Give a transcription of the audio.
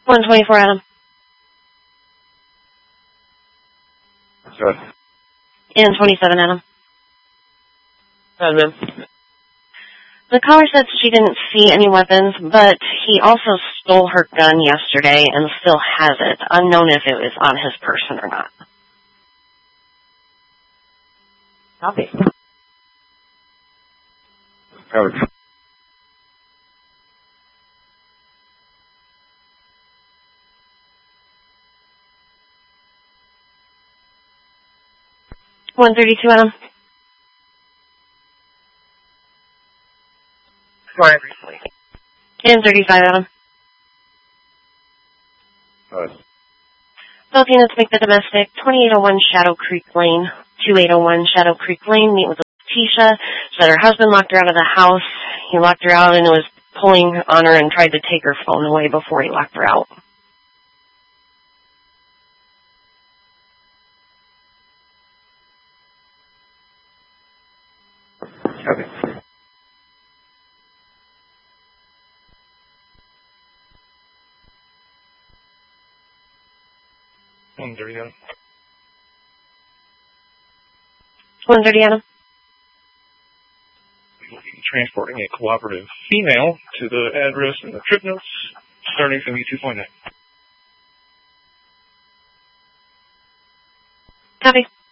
124, Adam. Good. And 27, Adam. Ma'am. The caller said she didn't see any weapons, but he also stole her gun yesterday and still has it, unknown if it was on his person or not. Copy. Covered. $132, Adam. Right, recently. And 35, Adam. Good. Both units make the domestic 2801 Shadow Creek Lane, 2801 Shadow Creek Lane. Meet with Tisha. Said her husband locked her out of the house. He locked her out and was pulling on her and tried to take her phone away before he locked her out. Copy. $130. 130, Adam. We will be transporting a cooperative female to the address in the trip notes, starting from E2.9. Copy.